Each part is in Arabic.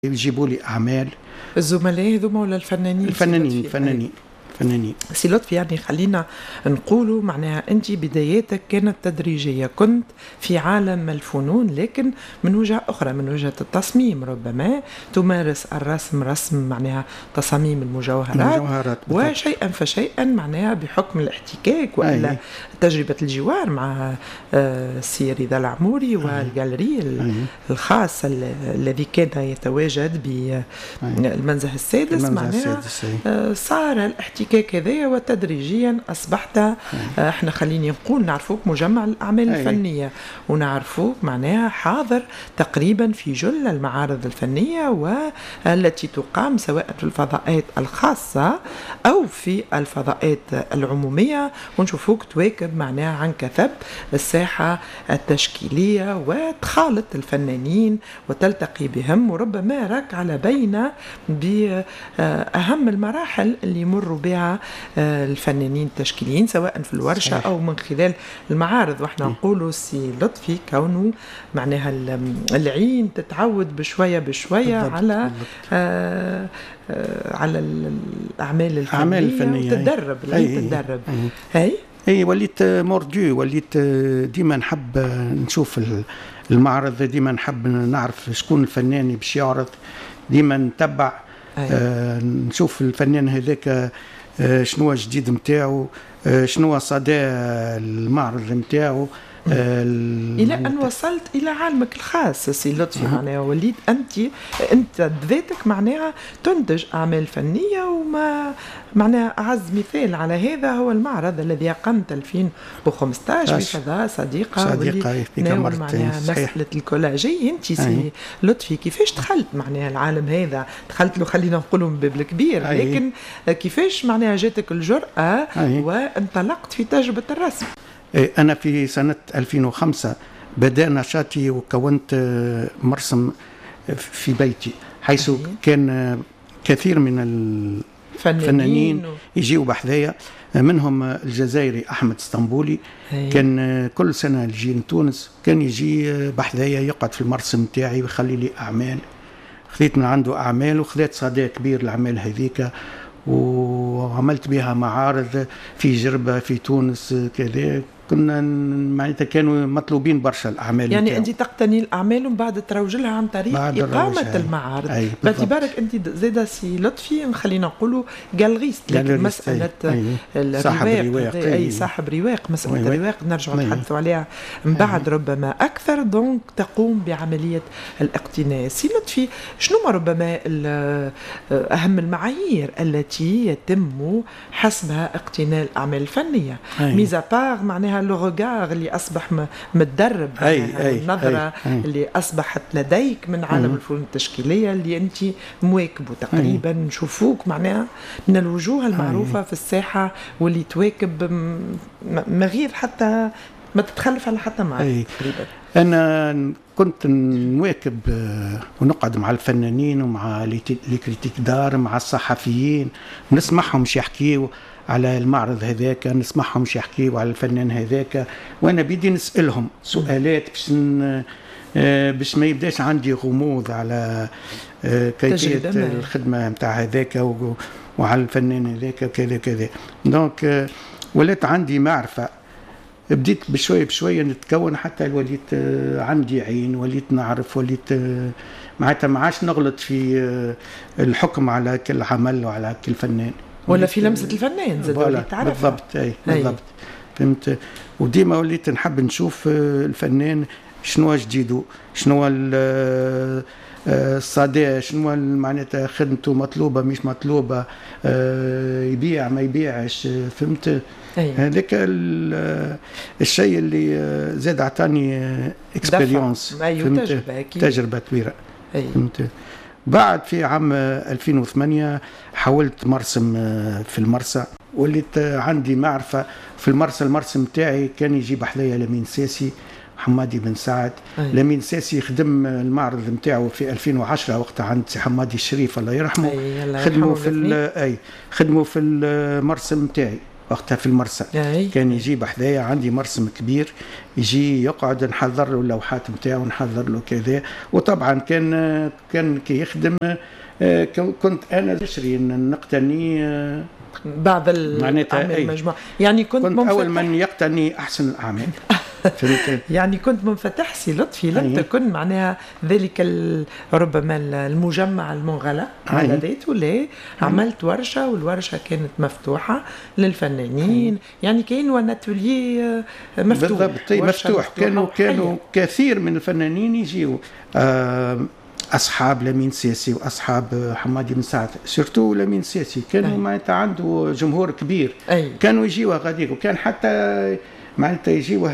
يجيبوا لي أعمال. الزملاء هذوما ولا الفنانين؟ الفنانين. سي لطفي، يعني خلينا نقولوا معناها أنت بداياتك كانت تدريجية، كنت في عالم الفنون لكن من وجهة أخرى، من وجهة التصميم. ربما تمارس الرسم، رسم معناها تصاميم المجوهرات وشيئا فشيئا معناها بحكم الاحتكاك وإلا تجربة الجوار مع السي رضا العموري والجاليري الخاص الذي كان يتواجد بالمنزه السادس. معناها صار الاحتكاك هذا وتدريجيا أصبحت احنا خليني نقول نعرفوك مجمع الأعمال الفنية، ونعرفوك معناها حاضر تقريبا في جل المعارض الفنية والتي تقام سواء في الفضاءات الخاصة أو في الفضاءات العمومية، ونشوفوك تواكب معناها عن كثب الساحة التشكيلية وتخالط الفنانين وتلتقي بهم، وربما راك على بينة بأهم المراحل اللي يمروا بها الفنانين التشكيليين سواء في الورشة أو من خلال المعارض. وإحنا نقولوا سي لطفي كونه معناها العين تتعود بشوية على على الأعمال الفنية وتدرب تدرب. هي وليت موردو، وليت ديما نحب نشوف المعرض، ديما نحب نعرف شكون الفنان باش يعرض، ديما نتبع نشوف الفنان هذاك شنو الجديد متاعه، شنو صدى المعرض متاعه، إلى أن وصلت إلى عالمك الخاص سي لطفي. معناها وليت أنت بذاتك معناها تنتج أعمال فنية، وما معناها أعز مثال على هذا هو المعرض الذي أقمت 2015 بفضاء صديقة واللي ناول معناها مسألة الكولاجي. أنت سي لطفي كيفاش دخلت معناها العالم هذا؟ دخلت له خلينا نقولوا من باب الكبير، لكن كيفاش معناها جاتك الجرأة وانطلقت في تجربة الرسم؟ أنا في سنة 2005 بدأ نشاطي وكونت مرسم في بيتي، حيث كان كثير من الفنانين يجيوا بحذايا، منهم الجزائري أحمد اسطنبولي. كان كل سنة يجي لتونس، كان يجي بحذايا يقعد في المرسم تاعي ويخلي لي أعمال. خذيت من عنده أعمال وخذيت صدى كبير الأعمال هذيك، وعملت بها معارض في جربة في تونس كذا. كنا معناتها كانوا مطلوبين برشا الأعمال. يعني أنت تقتني الأعمال ومن بعد تروج لها عن طريق إقامة المعارض. باعتبارك أنت زيدا سي لطفي خلينا نقولوا جالغيست، لكن مسألة الرواق صاحب رواق، مسألة الرواق نرجع نتحدثوا عليها من بعد ربما أكثر. دونك تقوم بعملية الاقتناء. سي لطفي، شنو ربما أهم المعايير التي يتم حسبها اقتناء الأعمال الفنية؟ ميزا بار معناها لو ريغار اللي أصبح متدرب، النظرة اللي أصبحت لديك من عالم الفنون التشكيلية اللي أنت مواكبه تقريبا. نشوفوك معناها من الوجوه المعروفة في الساحة واللي تواكب ما غير حتى ما تتخلف على حتى معك تقريبا. أنا كنت نواكب ونقعد مع الفنانين ومع الكريتيك دار، مع الصحفيين، نسمعهم يحكيوا على المعرض هذاك، نسمعهم يحكيوا على الفنان هذاك، وانا بدي نسألهم سؤالات باش ما يبداش عندي غموض على كيفية الخدمة متاع هذاك وعلى الفنان هذاك وكذا كذا. دونك ولات عندي معرفة، بديت بشوية نتكون، حتى وليت عندي عين، وليت نعرف، وليت معناتها ما عادش نغلط في الحكم على كل عمل وعلى كل فنان، ولا في لمسة الفنان زاد وليت تعرف. بالضبط فهمت. وديما وليت نحب نشوف الفنان شنو جديده، شنو الصدى، شنو معناتها خدمته مطلوبة مش مطلوبة، يبيع ما يبيعش، فهمت. هذاك الشيء اللي زاد عطاني اكسبيريونس، تجربة كبيرة. فهمت. بعد في عام 2008 حاولت مرسم في المرسى، وليت عندي معرفة في المرسى. المرسم تاعي كان يجي بحذايا لمين ساسي، حمادي بن سعد. لمين ساسي خدم المعرض نتاعو في 2010 وقتها عند سي حمادي الشريف الله يرحمه. خدموا في المرسم نتاعي، وقتها في المرسى. كان يجيب حذايا عندي مرسم كبير، يجي يقعد نحضر له اللوحات نتاعو، نحضر له كذا. وطبعا كان كي يخدم كنت انا نشري نقتني بعض الأعمال المجموعة. يعني كنت أول من يقتني أحسن الأعمال. يعني كنت منفتح سي لطفي، لم تكن معناها ذلك ربما المجمع المنغلق على ذاته، لا عملت ورشة، والورشة كانت مفتوحة للفنانين. يعني كان اتوليي مفتوح. بالضبط مفتوح. كانوا كثير من الفنانين يجيوا أصحاب لمين سياسي وأصحاب حمادي بن سعد، سيرتو لمين سياسي كانوا معناتها عنده جمهور كبير. كانوا يجيوه غاديك، وكان حتى معناتها يجيوه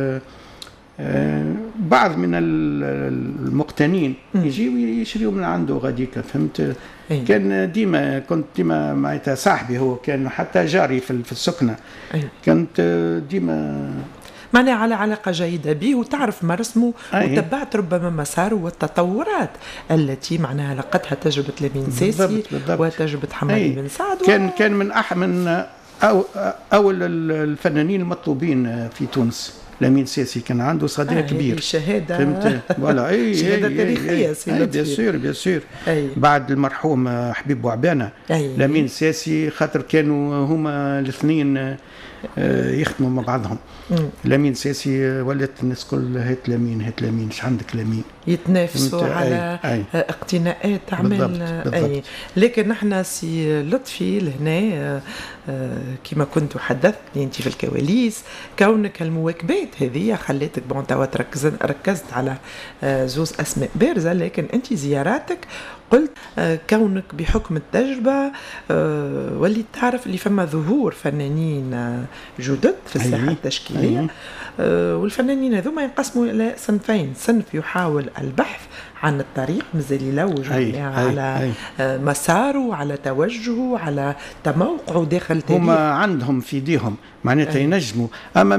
بعض من المقتنين يجيوا يشريوا من عنده غاديك، فهمت. كان كنت ديما معناتها صاحبي، هو كان حتى جاري في السكنة. كنت ديما معناها على علاقة جيدة به، وتعرف مرسمه وتبعت ربما مساره والتطورات التي معناها لقتها تجربة لمين ساسي وتجربة حمادي بن سعد. كان من أول الفنانين المطلوبين في تونس. لمين ساسي كان عنده صدى كبير. شهادة فهمت ولا شهادة تاريخية بيان سور. بعد المرحوم حبيب بوعبانة لمين ساسي، خاطر كانوا هما الاثنين يخدموا مع بعضهم. لمين ساسي ولات الناس كل هات لمين ايش عندك لمين، يتنافسوا على اقتناءات اعمال. لكن نحن سي لطفي لهنا كما كنت حدثتني انت في الكواليس، كونك المواكبات هذه خليتك توا ركزت على زوز اسماء بارزه، لكن انت زياراتك قلت كونك بحكم التجربة واللي تعرف اللي فما ظهور فنانين جدد في الساحة التشكيلية، والفنانين هذوما ينقسموا إلى صنفين: صنف يحاول البحث عن الطريق، مازال يلوج على مساره، على توجهه، على تموقعه داخل تاريخ. هما عندهم في ايديهم معناتها ينجموا، أما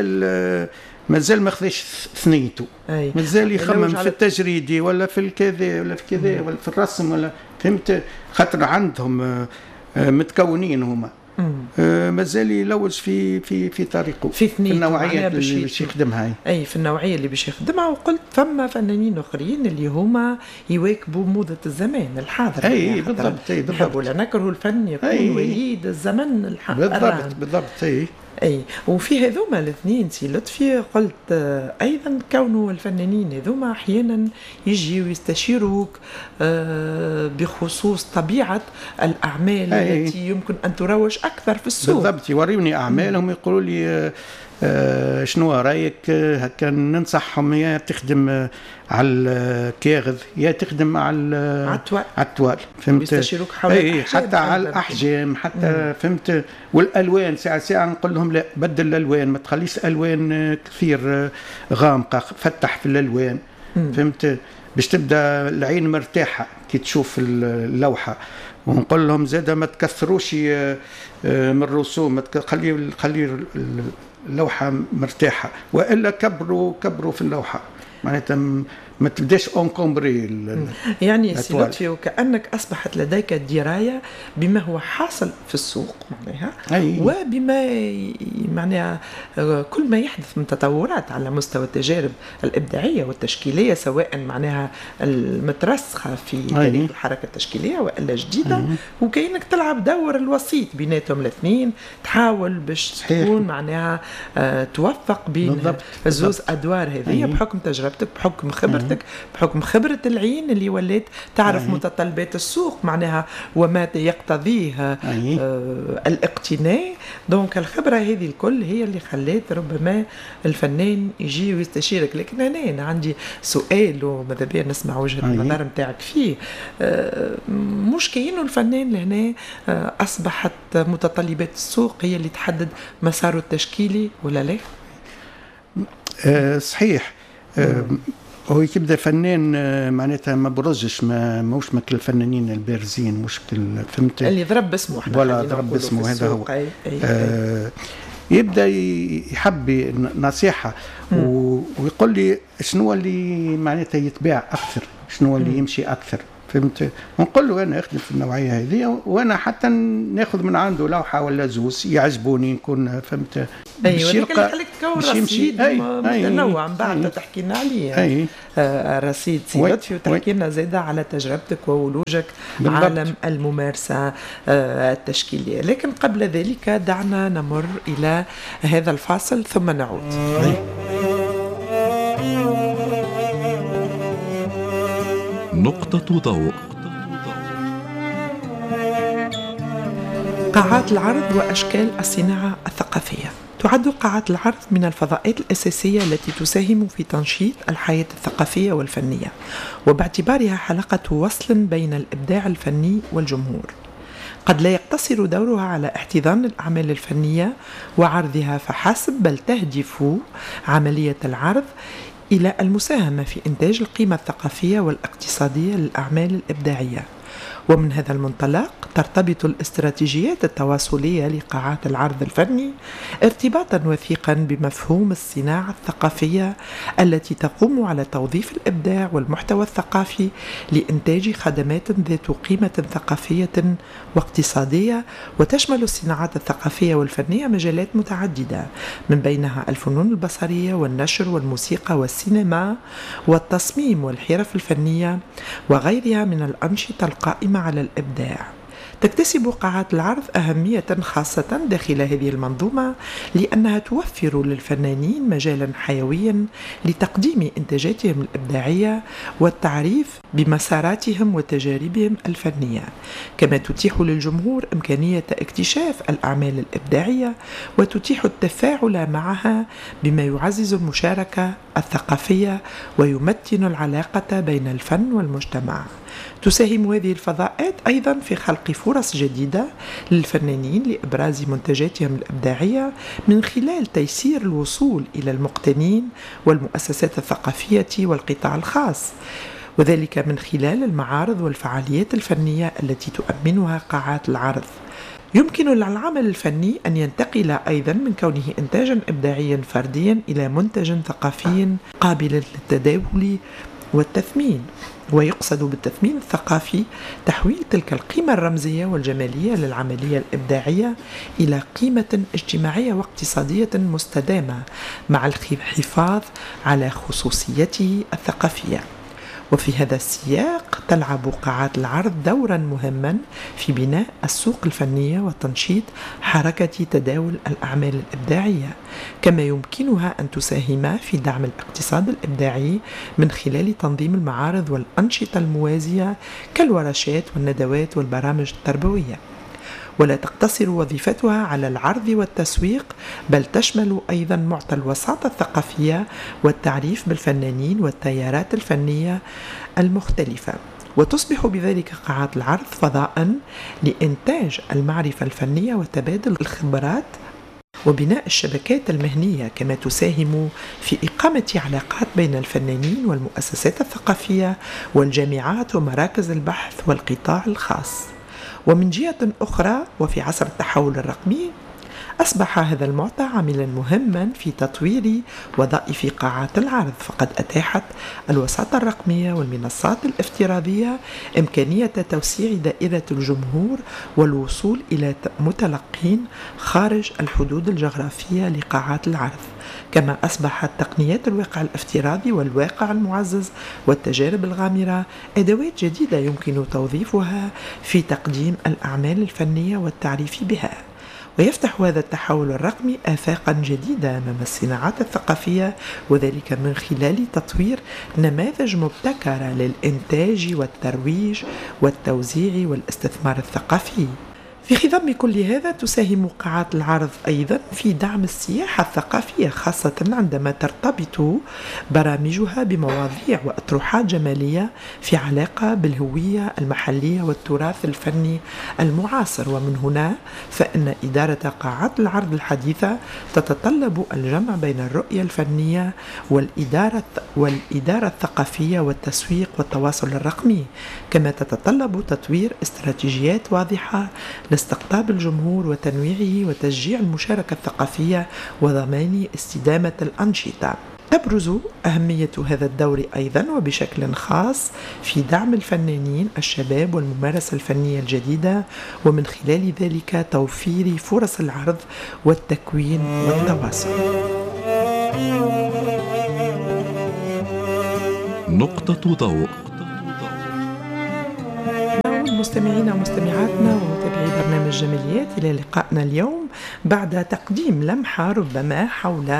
مازال ما خذش ثنيته، مازال يخمم في التجريدي ولا في الكذا ولا في كذا ولا في الرسم ولا، فهمت. خاطر عندهم متكونين هما، مازال يلوج في طريقه، في النوعيه اللي باش يخدمها. في النوعيه اللي باش يخدمها. وقلت ثم فنانين اخرين اللي هما يواكبوا موضه الزمان الحاضر. بالضبط. نحبوا لا نكره الفن يكون وليد الزمن الحاضر. بالضبط. وفي هذوما الاثنين سي لطفي قلت ايضا كونوا الفنانين هذوما احيانا يجيوا يستشيروك بخصوص طبيعه الاعمال التي يمكن ان تروج اكثر في السوق. بالضبط، يوريوني اعمالهم يقولوا لي شنو رايك، هكا ننصحهم يا تخدم على الكاغذ يا تخدم على التوال، فهمت. يستشيروك حول حتى على الاحجام حتى، فهمت. والالوان ساعه نقول لهم لا، بدل الالوان، ما تخليش الوان كثير غامقه، فتح في الالوان، فهمت، باش تبدا العين مرتاحه كي تشوف اللوحه. ونقول لهم زاده ما تكثروش من الرسوم، خلي اللوحة مرتاحة، وإلا كبروا في اللوحة، معناتها ما تبداش أنكمبري. يعني سي لطفي وكأنك أصبحت لديك دراية بما هو حاصل في السوق معناها، وبما معناها كل ما يحدث من تطورات على مستوى التجارب الإبداعية والتشكيلية، سواء معناها المترسخة في تاريخ الحركة التشكيلية وإلا جديدة، وكأنك تلعب دور الوسيط بيناتهم الاثنين، تحاول باش تكون معناها توفق بين الزوز أدوار هذه بحكم تجربتك، بحكم خبرتك، بحكم خبرة العين اللي ولات تعرف متطلبات السوق معناها وما يقتضيه الاقتناء. دونك الخبرة هذه الكل هي اللي خلات ربما الفنان يجي ويستشيرك. لكن أنا عندي سؤال وماذا بيا نسمع وجهة النظر متاعك فيه. مش كأنه الفنان لهنا أصبحت متطلبات السوق هي اللي تحدد مساره التشكيلي ولا لا؟ صحيح. هو يبدا فنان معناتها ما برزش، موش مثل الفنانين البارزين، مشكل، فهمت، اللي ضرب اسمه ولا ضرب اسمه، هذا هو. يبدا يحب نصيحه ويقول لي شنو اللي معناتها يتباع اكثر، شنو اللي يمشي اكثر، فهمت. ونقول له انا اخدم في النوعيه هذه، وانا حتى ناخذ من عنده لوحه ولا زوز يعجبوني نكون فهمت. ايوه هذيك اللي خليك تكون رصيد متنوع. من بعد تحكي لنا عليه رصيد سي لطفي، وتحكي لنا زاده على تجربتك وولوجك عالم الممارسه التشكيليه. لكن قبل ذلك دعنا نمر الى هذا الفاصل ثم نعود. نقطة ضوء. قاعات العرض وأشكال الصناعة الثقافية. تعد قاعات العرض من الفضاءات الأساسية التي تساهم في تنشيط الحياة الثقافية والفنية، وباعتبارها حلقة وصل بين الإبداع الفني والجمهور. قد لا يقتصر دورها على احتضان الأعمال الفنية وعرضها فحسب، بل تهدف عملية العرض إلى المساهمة في إنتاج القيمة الثقافية والاقتصادية للأعمال الإبداعية. ومن هذا المنطلق ترتبط الاستراتيجيات التواصلية لقاعات العرض الفني ارتباطا وثيقا بمفهوم الصناعة الثقافية التي تقوم على توظيف الإبداع والمحتوى الثقافي لإنتاج خدمات ذات قيمة ثقافية واقتصادية. وتشمل الصناعات الثقافية والفنية مجالات متعددة، من بينها الفنون البصرية والنشر والموسيقى والسينما والتصميم والحرف الفنية وغيرها من الأنشطة القائمة على الإبداع. تكتسب قاعات العرض أهمية خاصة داخل هذه المنظومة، لأنها توفر للفنانين مجالا حيويا لتقديم إنتاجاتهم الإبداعية والتعريف بمساراتهم وتجاربهم الفنية، كما تتيح للجمهور إمكانية اكتشاف الأعمال الإبداعية وتتيح التفاعل معها، بما يعزز المشاركة الثقافية ويمتن العلاقة بين الفن والمجتمع. تساهم هذه الفضاءات أيضا في خلق فرص جديدة للفنانين لإبراز منتجاتهم الإبداعية من خلال تيسير الوصول إلى المقتنين والمؤسسات الثقافية والقطاع الخاص، وذلك من خلال المعارض والفعاليات الفنية التي تؤمنها قاعات العرض. يمكن للعمل الفني أن ينتقل أيضا من كونه إنتاجا إبداعيا فرديا إلى منتج ثقافي قابل للتداول والتثمين. ويقصد بالتثمين الثقافي تحويل تلك القيمة الرمزية والجمالية للعملية الإبداعية إلى قيمة اجتماعية واقتصادية مستدامة، مع الحفاظ على خصوصيته الثقافية. وفي هذا السياق تلعب قاعات العرض دورا مهما في بناء السوق الفنية وتنشيط حركة تداول الأعمال الإبداعية، كما يمكنها أن تساهم في دعم الاقتصاد الإبداعي من خلال تنظيم المعارض والأنشطة الموازية كالورشات والندوات والبرامج التربوية. ولا تقتصر وظيفتها على العرض والتسويق، بل تشمل أيضا معطى الوساطة الثقافية والتعريف بالفنانين والتيارات الفنية المختلفة. وتصبح بذلك قاعات العرض فضاء لإنتاج المعرفة الفنية وتبادل الخبرات وبناء الشبكات المهنية، كما تساهم في إقامة علاقات بين الفنانين والمؤسسات الثقافية والجامعات ومراكز البحث والقطاع الخاص. ومن جهة أخرى، وفي عصر التحول الرقمي، أصبح هذا المعطى عاملا مهما في تطوير وظائف قاعات العرض، فقد أتاحت الوساطة الرقمية والمنصات الافتراضية إمكانية توسيع دائرة الجمهور والوصول إلى متلقين خارج الحدود الجغرافية لقاعات العرض. كما أصبحت تقنيات الواقع الافتراضي والواقع المعزز والتجارب الغامرة أدوات جديدة يمكن توظيفها في تقديم الأعمال الفنية والتعريف بها. ويفتح هذا التحول الرقمي آفاقا جديدة أمام الصناعات الثقافية، وذلك من خلال تطوير نماذج مبتكرة للإنتاج والترويج والتوزيع والاستثمار الثقافي. في خضم كل هذا تساهم قاعات العرض أيضا في دعم السياحة الثقافية، خاصة عندما ترتبط برامجها بمواضيع وأطروحات جمالية في علاقة بالهوية المحلية والتراث الفني المعاصر. ومن هنا فإن إدارة قاعات العرض الحديثة تتطلب الجمع بين الرؤية الفنية والإدارة الثقافية والتسويق والتواصل الرقمي، كما تتطلب تطوير استراتيجيات واضحة لاستقطاب الجمهور وتنويعه وتشجيع المشاركة الثقافية وضمان استدامة الأنشطة. تبرز أهمية هذا الدور أيضا وبشكل خاص في دعم الفنانين الشباب والممارسة الفنية الجديدة، ومن خلال ذلك توفير فرص العرض والتكوين والتواصل. نقطة ضوء. مستمعينا ومستمعاتنا ومتابعي برنامج جماليات، إلى لقائنا اليوم بعد تقديم لمحة ربما حول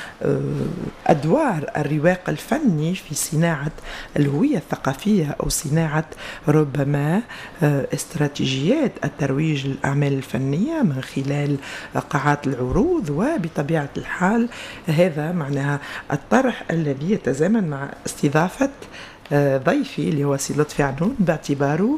أدوار الرواق الفني في صناعة الهوية الثقافية أو صناعة ربما استراتيجيات الترويج للأعمال الفنية من خلال قاعات العروض. وبطبيعة الحال هذا معناها الطرح الذي يتزامن مع استضافة ضيفي اللي هو سي لطفي عنون، باعتباره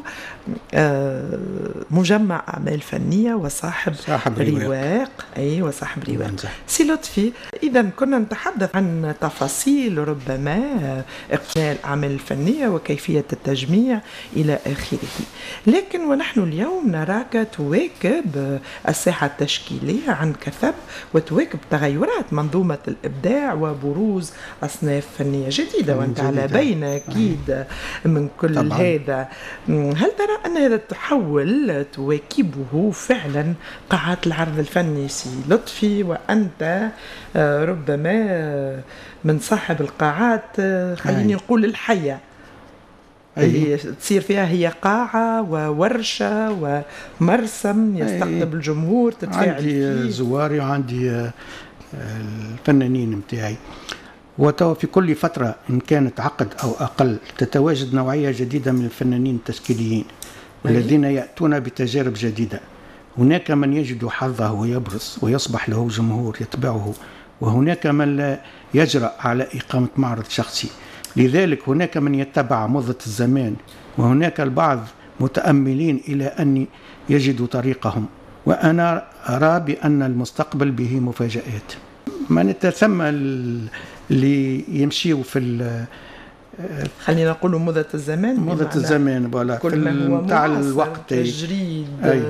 مجمع أعمال فنية وصاحب رواق. أي وصاحب رواق. سي لطفي، إذا كنا نتحدث عن تفاصيل ربما إقناع الأعمال الفنية وكيفية التجميع إلى آخره، لكن ونحن اليوم نراك تواكب الساحة التشكيلية عن كثب وتواكب تغيرات منظومة الإبداع وبروز أصناف فنية جديدة، وأنت على بين أكيد من كل طبعاً. هذا هل ترى أن هذا التحول تواكبه فعلا قاعات العرض الفني سي لطفي، وأنت ربما من صاحب القاعات خليني نقول الحية اللي تصير فيها هي قاعة وورشة ومرسم يستقطب الجمهور تتفاعل عندي فيه. زواري وعندي الفنانين متاعي، وتو في كل فترة إن كانت عقد أو أقل تتواجد نوعية جديدة من الفنانين التشكيليين والذين يأتون بتجارب جديدة. هناك من يجد حظه ويبرز ويصبح له جمهور يتبعه، وهناك من لا يجرأ على إقامة معرض شخصي. لذلك هناك من يتبع موضة الزمان، وهناك البعض متأملين إلى أن يجدوا طريقهم، وأنا أرى بأن المستقبل به مفاجآت. ما نتسمى اللي يمشيوا في خلينا نقول موضة الزمان بتاع الوقت تجريد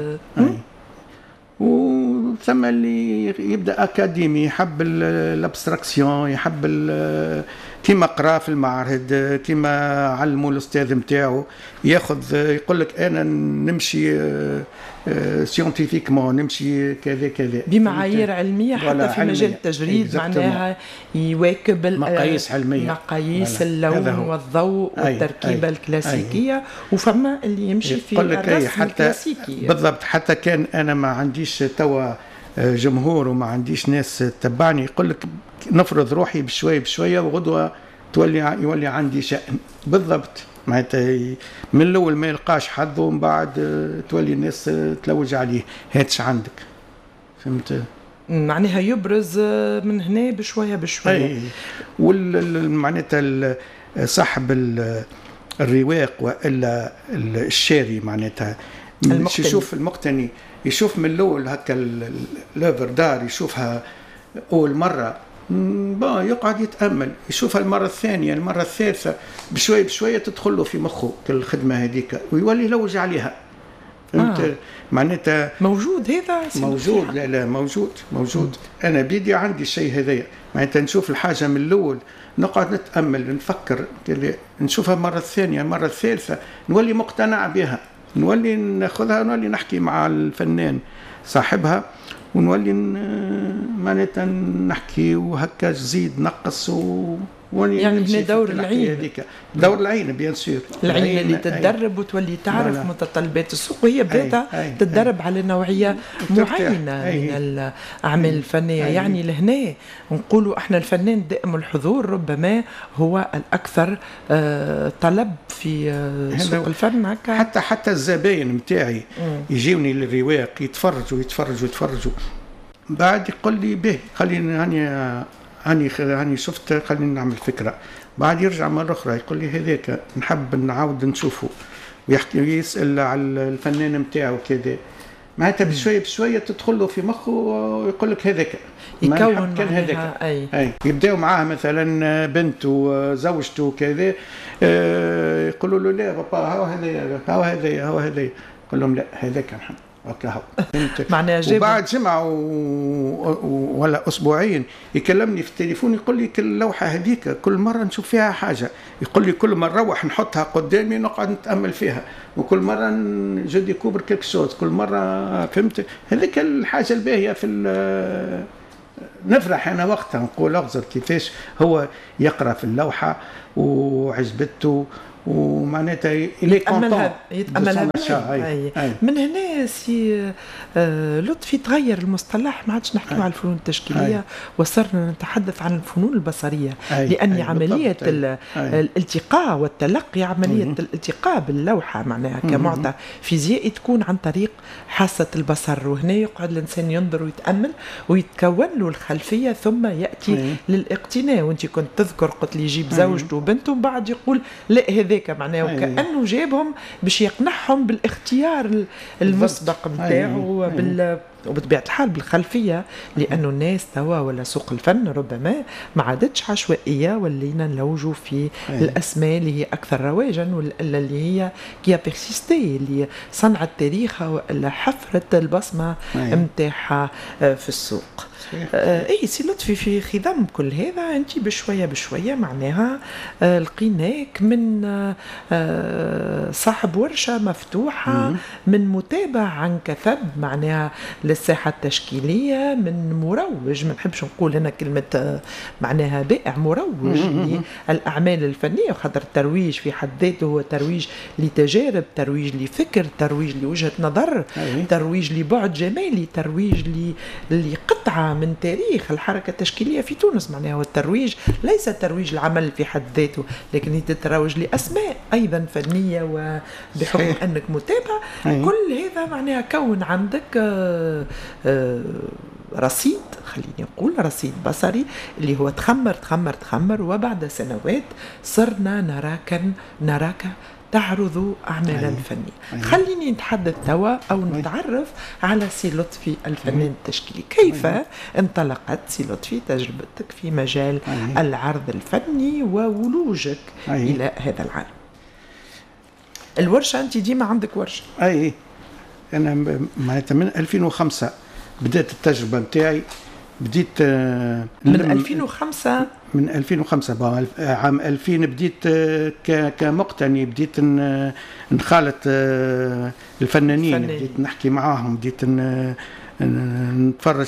وثم اللي يبدا اكاديمي يحب الابستراكسيون، يحب كيما قرا في المعهد، كيما علموا الاستاذ نتاعو ياخذ يقول لك انا نمشي سيونتيفيكمون، نمشي كذا كذا بمعايير علميه حتى في مجال التجريد، معناها يواكب مقاييس علميه، مقاييس اللون والضوء والتركيبه الكلاسيكيه، وفما اللي يمشي في الرسم الكلاسيكي بالضبط. حتى كان انا ما عنديش توا جمهور وما عنديش ناس تتبعني، يقول لك نفرض روحي بشويه بشويه وغدوه يولي عندي شأن. بالضبط، معناتها من الاول ما يلقاش حظه ومن بعد تولي الناس تلوج عليه، هاتش عندك، فهمت؟ معناها يبرز من هنا بشويه بشويه. معناتها صاحب الرواق والا الشاري، معناتها يشوف المقتني، يشوف من الاول هكا لافر دار، يشوفها اول مره يقعد يتامل، يشوفها المره الثانيه المره الثالثه، بشويه بشويه تدخل له في مخه الخدمه هذيك ويولي يلوج عليها. فهمت؟ معناتها موجود هذا موجود. لا موجود. انا بيدي عندي الشيء هذايا، معناتها نشوف الحاجه من الاول، نقعد نتامل نفكر، نشوفها المره الثانيه المره الثالثه، نولي مقتنع بها، نولي ناخذها، نولي نحكي مع الفنان صاحبها، ونولي معناتها نحكي وهكا زيد نقص يعني هنا دور العين، دور العين بيان سور، العين اللي تتدرب وتولي تعرف متطلبات السوق، وهي بدأت تتدرب على نوعية معينة من الأعمال الفنية. يعني لهنا نقولوا احنا الفنان دائم الحضور ربما هو الأكثر طلب في سوق الفن. هكا حتى الزباين متاعي يجيوني للرواق يتفرجوا بعد يقول لي به خليني هاني شفت، خلينا نعمل فكرة، بعد يرجع مرة أخرى يقول لي هذاك نحب نعاود نشوفه، ويحكي يسأل على الفنان متاعه كذا، معناتها بشوية بشوية تدخل له في مخه ويقول لك هذاك يكون كان هذاك. أي يبدأوا معاه مثلا بنته وزوجته كذا، يقولوا له لا بابا هو هذا، يقول لهم لا هذاك نحب، هكا معناها وبعد جمعة ولا أسبوعين يكلمني في التليفون يقول لي كل اللوحة هذيك كل مرة نشوف فيها حاجة، يقول لي كل ما نروح نحطها قدامي نقعد نتأمل فيها، وكل مرة جو ديكوبر كيك شوز، كل مرة فهمت. هذيك الحاجة الباهية في نفرح أنا وقتها نقول أغزر كيفاش هو يقرأ في اللوحة وعجبته ومعناتها يتأملها من هنا سي لطفي تغير المصطلح، ما عادش نحكيو على الفنون التشكيلية وصرنا نتحدث عن الفنون البصرية، لأن عملية الالتقاء والتلقي، عملية الالتقاء باللوحة معناها كمعطى فيزيائي تكون عن طريق حاسة البصر، وهنا يقعد الإنسان ينظر ويتأمل ويتكون له الخلفية ثم يأتي للاقتناء. وانت كنت تذكر قلت لي يجيب زوجته وبنته وبعد يقول لا هذاك معناه وكأنه جابهم باش يقنعهم بالاختيار المسبق نتاعو وبطبيعة الحال بالخلفية، لأنه الناس توا ولا سوق الفن ربما ما عادتش عشوائية، ولينا نلوجوا في الأسماء اللي هي أكثر رواجا اللي هي كي بيرسيستي، اللي صنعت تاريخها ولا حفرت البصمة متاعها في السوق. اي سي لطفي في خضم كل هذا انت بشويه بشويه معناها لقيناك من صاحب ورشه مفتوحه، من متابع عن كثب معناها للساحه التشكيليه، من مروج، ما نحبش نقول هنا كلمه معناها بائع، مروج للاعمال الفنيه، وخاطر الترويج في حد ذاته هو ترويج لتجارب، ترويج لفكر، ترويج لوجهه نظر، ترويج لبعد جمالي، ترويج لقطعه من تاريخ الحركة التشكيلية في تونس معناها. والترويج ليس ترويج العمل في حد ذاته، لكن يتروج لأسماء أيضا فنية، وبحكم أنك متابع كل هذا معناها كون عندك رصيد، خليني أقول رصيد بصري اللي هو تخمر، وبعد سنوات صرنا نراك تعرض أعمالا فنية. خليني نتحدث توا أو نتعرف على سي لطفي الفنان التشكيلي. كيف انطلقت سي لطفي تجربتك في مجال العرض الفني وولوجك إلى هذا العالم؟ الورشة أنت ديما عندك ورشة. أنا معناتها من 2005 بدأت التجربة متاعي، بديت من 2005 من 2005 عام 2000 بديت كمقتني، بديت نخالط الفنانين، بديت نحكي معاهم، بديت نتفرج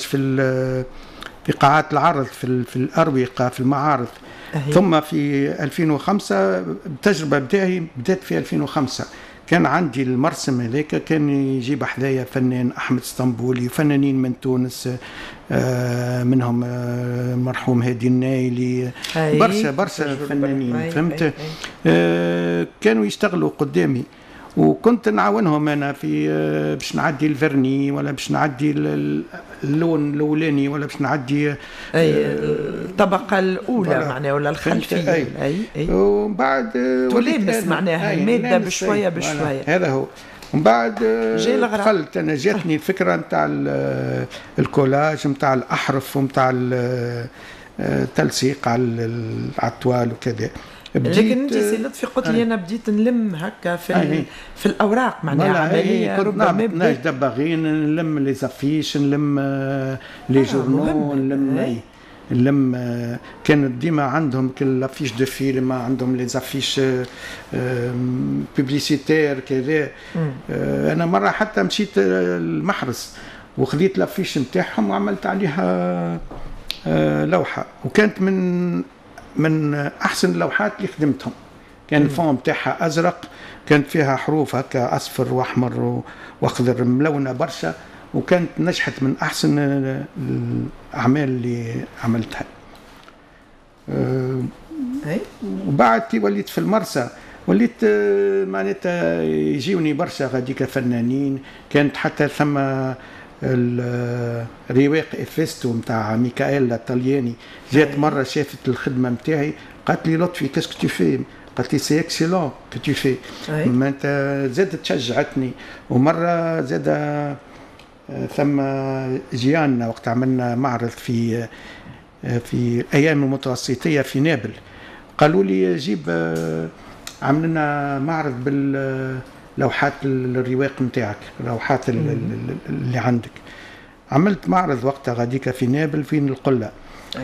في قاعات العرض، في الأروقة، في المعارض. ثم في 2005 التجربة بتاعي بدأت في 2005. كان عندي المرسم هذاك كان يجيب حذايا فنان أحمد اسطنبولي، فنانين من تونس منهم المرحوم هادي النايلي، برشا فنانين فهمت. كانوا يشتغلوا قدامي وكنت نعاونهم انا في باش نعدي الفرني ولا باش نعدي اللون الاولاني ولا باش نعدي الطبقه الاولى معناها ولا الخلفيه. ومن بعد تلامس معناها الماده بشويه بشويه. هذا هو. ومن بعد دخلت انا، جاتني الفكره نتاع الكولاج، نتاع الاحرف، ونتاع التلصيق على الطوال وكذا. لكن انت سي لطفي قلت لي انا بديت نلم هكا في الاوراق معناها عمليه ربما ناش دباغين، نلم لي زافيش، نلم لي جورنو، نلم كانت ديما عندهم كل لافيش دو فيلم، عندهم لي زافيش بوبليسيتير كذا. انا مره حتى مشيت المحرس وخذيت لافيش نتاعهم وعملت عليها لوحه، وكانت من احسن اللوحات اللي خدمتهم. كان الفون بتاعها ازرق، كانت فيها حروف هكا اصفر واحمر واخضر ملونه برشا، وكانت نجحت من احسن الاعمال اللي عملتها. وبعد وليت في المرسى، وليت معناتها يجيوني برشا غاديك فنانين. كانت حتى ثم الرواق إفيستو متاع ميكائيل الطلياني جات مرة شافت الخدمة متاعي قالت لي لطفي كاسكو تو في، قالت لي سي اكسيلون كو تو في. ما انت زاد تشجعتني. ومرة زاد ثم جيانا وقت عملنا معرض في ايام المتوسطية في نابل، قالوا لي جيب عملنا معرض لوحات الرواق نتاعك، لوحات اللي عندك. عملت معرض وقتها غاديك في نابل في القلة.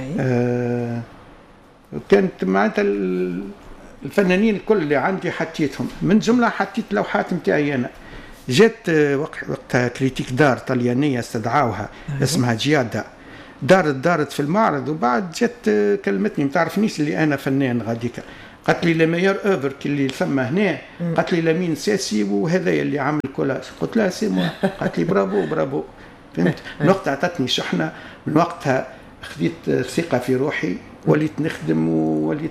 كانت معناتها الفنانين الكل اللي عندي حطيتهم من جملة، حطيت لوحات نتاعي أنا. جات وقتها كريتيك دار طليانية استدعوها اسمها جيادا، دارت في المعرض، وبعد جات كلمتني ما تعرفنيش اللي أنا فنان غاديك، قالت لي لميور اوفر اللي ثم هنا، قالت لي لمين ساسي وهذا اللي عامل كولاج. قلت لها سي مو، قالت لي برافو فهمت. من وقتها عطتني شحنة، من وقتها خذيت ثقة في روحي، وليت نخدم ووليت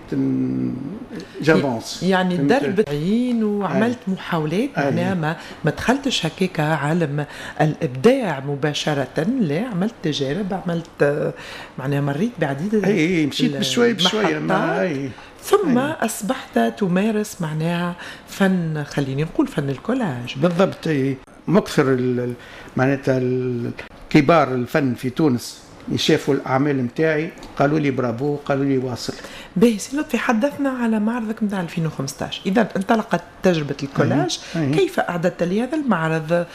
جافونس. يعني درب عين وعملت محاولات، معناها ما دخلتش هكاك عالم الابداع مباشره، لا عملت تجارب، عملت معناها مريت بعديد مشيت بشوي ثم اصبحت تمارس معناها فن، خليني نقول فن الكولاج. بالضبط. مكثر معناتها كبار الفن في تونس يشافوا الأعمال متاعي، قالوا لي برافو، قالوا لي واصل. باهي سي لطفي، حدثنا على معرضك متاع 2015. إذا انطلقت تجربة الكولاج، كيف أعددت لي هذا المعرض؟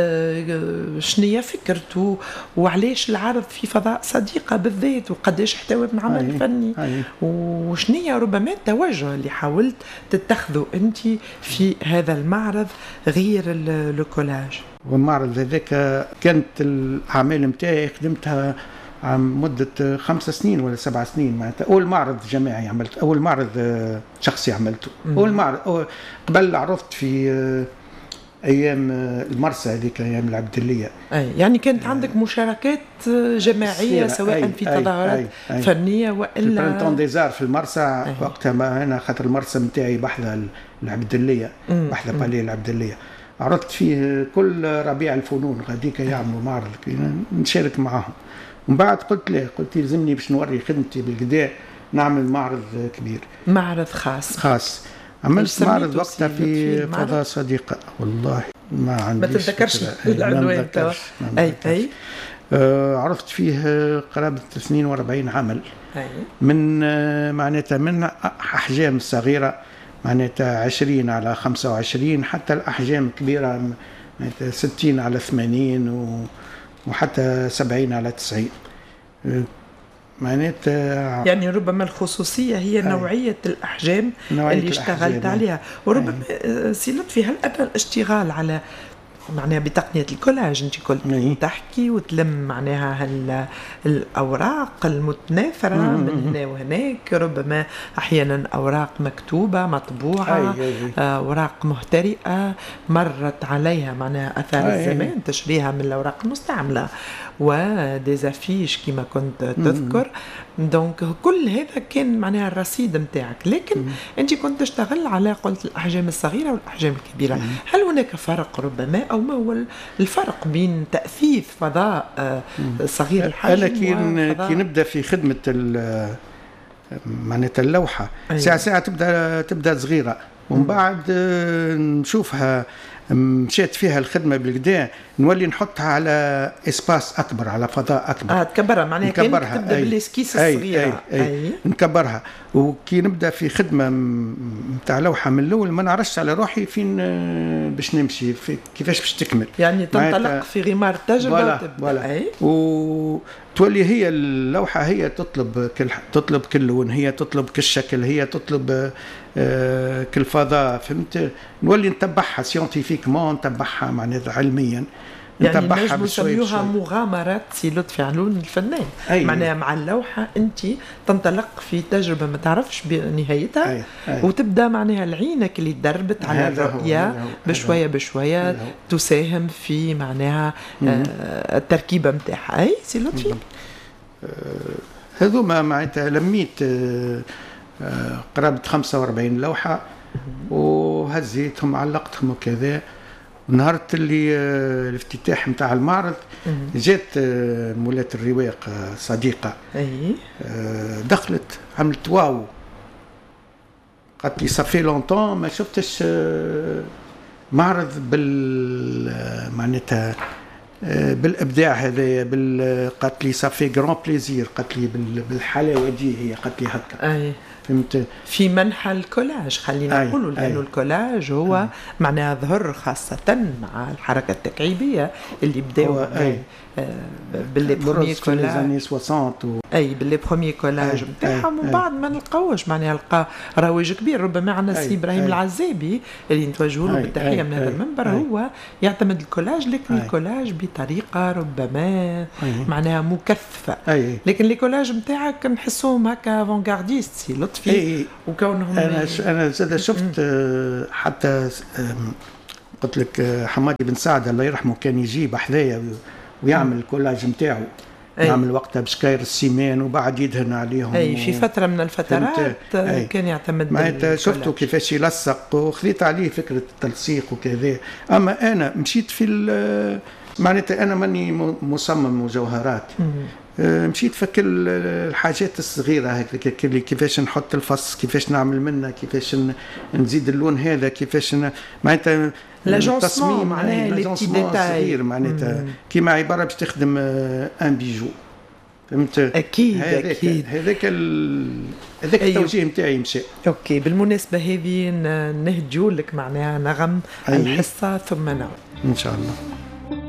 شنية فكرته وعليش العرض في فضاء صديقة بالذات، وقديش احتوى من عمل فني، وشنية ربما التوجه اللي حاولت تتخذه أنت في هذا المعرض غير الكولاج؟ والمعرض هذاك كانت الأعمال متاعي خدمتها عام مدة 5 سنين ولا 7 سنين. معناتها أول معرض جماعي عملت، أول معرض شخصي عملته، أول معرض قبل عرضت في أيام المرسى هذيك، أيام العبدلية. يعني كانت عندك مشاركات جماعية سواء في تظاهرات فنية وإلا في البرنتون ديزار في المرسى. وقتها ما أنا خاطر المرسى متاعي بحذا العبدلية، بحذا باليه العبدلية، عرضت فيه كل ربيع الفنون غاديك يعملوا معرض نشارك معهم. ومن بعد قلت يلزمني باش نوري خدمتي بالقداء نعمل معرض كبير، معرض خاص. عملت معرض وقتها في فضاء صديقة، والله ما عنديش، ما تتذكرش العنوان تاعو. اي عرضت فيه قرابة 42 عمل، من معناتها من أحجام صغيرة معناتها 20 على 25 حتى الأحجام كبيرة معناتها 60 على 80 وحتى 70 على 90 معناتها. يعني ربما الخصوصية هي نوعية الأحجام اللي اشتغلت عليها. وربما سي لطفي، هل أتى الاشتغال على معناها بتقنية الكولاج؟ انت كنت تحكي وتلم معناها الأوراق المتناثرة من هنا وهناك، ربما أحيانا أوراق مكتوبة مطبوعة، أوراق مهترئة مرت عليها معناها أثار الزمان، تشريها من الأوراق المستعملة وديزافيش كما كنت تذكر. دونك كل هذا كان معناها الرصيد متاعك، لكن انت كنت تشتغل على قلت الأحجام الصغيرة والأحجام الكبيرة. هل هناك فرق ربما، أو ما هو الفرق بين تأثيث فضاء صغير الحجم؟ أنا كي نبدأ في خدمة معناتها اللوحة ساعة تبدأ صغيرة، ومن بعد نشوفها مشيت فيها الخدمة بالكدا، نولي نحطها على إسباس أكبر، على فضاء أكبر. تكبرها معناها كأنك تبدأ بالإسكيس الصغيرة. نكبرها. وكي نبدأ في خدمة متاع لوحة من الأول ما نعرفش على روحي فين باش نمشي، في كيفاش باش تكمل. يعني تنطلق في غمار التجربة تولي هي اللوحة هي تطلب كل لون، هي تطلب كل شكل، هي تطلب كل فضاء، فهمت؟ نولي نتبعها سيونتيفيكمون، نتبعها معناتها علميا، يعني نجم نسميوها مغامرات سي لطفي علون الفنان. معناها مع اللوحة أنت تنطلق في تجربة ما تعرفش بنهايتها، وتبدأ معناها العينك اللي دربت على الرؤية بشوية تساهم في معناها التركيبة متاعها. أي سي لطفي هذوما معناتها لميت قرابة 45 لوحة وهزيتهم علقتهم وكذا. ونهار اللي الافتتاح متاع المعرض جات مولات الرواق صديقة، دخلت عملت واو، قالت لي صافي لونطون ما شفتش معرض معناتها بالابداع هذايا، قالت لي صافي غران بليزير، قالت لي بالحلاوه دي، هي قالت لي هكا. فهمت. في منحى الكولاج خلينا نقولوا، لأنه الكولاج هو معناها ظهر خاصة مع الحركة التكعيبية اللي بداوا باللي بروميي كولاج باللي بروميي كولاج نتاعهم، ومن بعد ما نلقاوش معناها لقى رواج كبير. ربما عندنا السي ابراهيم العزابي اللي نتوجهوا له بالتحية من هذا المنبر، هو يعتمد الكولاج، لكن الكولاج بطريقة ربما معناها مكثفة، لكن الكولاج نتاعك نحسوهم هكا افونغارديست سي لطفي. وكونهم انا زاد شفت حتى قلت لك حمادي بن سعد الله يرحمه كان يجيب حذايا ويعمل الكولاج نتاعو، يعمل وقتها بشكاير السيمان وبعد يدهن عليهم. في فترة من الفترات كان يعتمد معناتها شفتوا كيفاش يلصق وخذيت عليه فكرة التلصيق وكذا. أما أنا مشيت في معناتها أنا ماني مصمم مجوهرات، مشيت فك الحاجات الصغيرة هيك كيفاش نحط الفص، كيفاش نعمل منه، كيفاش نزيد اللون هذا، كيفاش معناتها التصميم معناها لي صغير معناتها كيما عبارة باش تخدم ان بيجو. فهمت؟ اكيد اكيد هذاك التوجيه نتاعي مشى. اوكي، بالمناسبة هذه نهديو لك معناها نغم الحصة ثم نعود ان شاء الله.